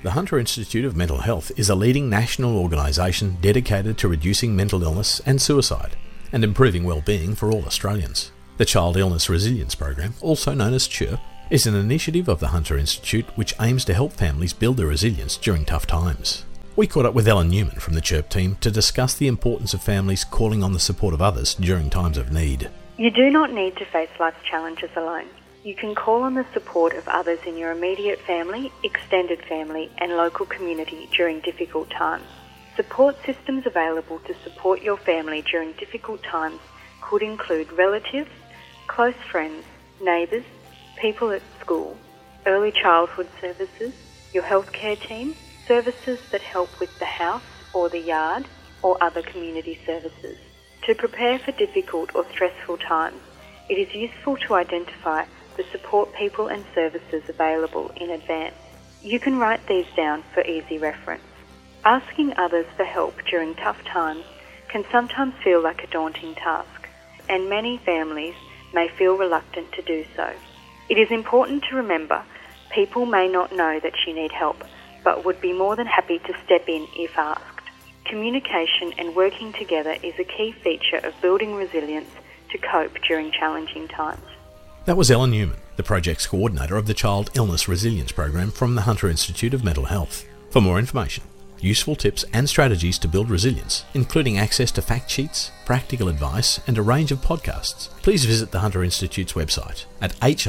The Hunter Institute of Mental Health is a leading national organisation dedicated to reducing mental illness and suicide and improving well-being for all Australians. The Child Illness Resilience Program, also known as CHIRP, is an initiative of the Hunter Institute which aims to help families build their resilience during tough times. We caught up with Ellen Newman from the CHIRP team to discuss the importance of families calling on the support of others during times of need. You do not need to face life's challenges alone. You can call on the support of others in your immediate family, extended family and local community during difficult times. Support systems available to support your family during difficult times could include relatives, close friends, neighbours, people at school, early childhood services, your healthcare team, services that help with the house or the yard, or other community services. To prepare for difficult or stressful times, it is useful to identify the support people and services available in advance. You can write these down for easy reference. Asking others for help during tough times can sometimes feel like a daunting task, and many families may feel reluctant to do so. It is important to remember people may not know that you need help, but would be more than happy to step in if asked. Communication and working together is a key feature of building resilience to cope during challenging times. That was Ellen Newman, the project's coordinator of the Child Illness Resilience Program from the Hunter Institute of Mental Health. For more information, useful tips and strategies to build resilience, including access to fact sheets, practical advice and a range of podcasts, please visit the Hunter Institute's website at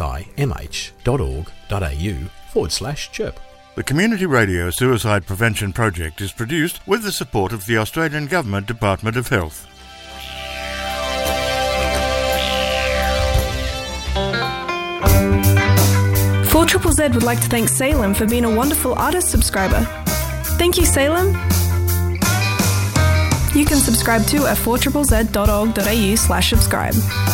himh.org.au/CHIRP. The Community Radio Suicide Prevention Project is produced with the support of the Australian Government Department of Health. Z would like to thank Salem for being a wonderful artist subscriber. Thank you, Salem. You can subscribe too at 4ZZZ.org.au/subscribe.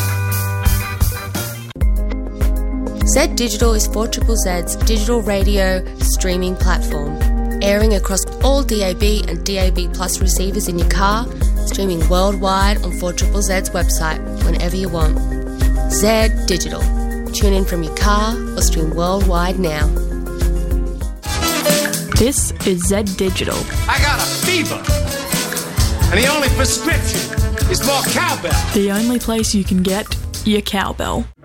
Z Digital is 4ZZZ's digital radio streaming platform, airing across all DAB and DAB Plus receivers in your car, streaming worldwide on 4ZZZ's website whenever you want. Z Digital. Tune in from your car or stream worldwide now. This is Z Digital. I got a fever, and the only prescription is more cowbell. The only place you can get your cowbell.